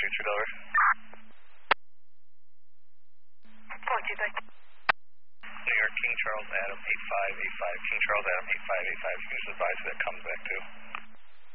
Roger, 2 Delaware. New York, King Charles Adam 8585. King Charles Adam 8585. Can you just advise who that comes back to?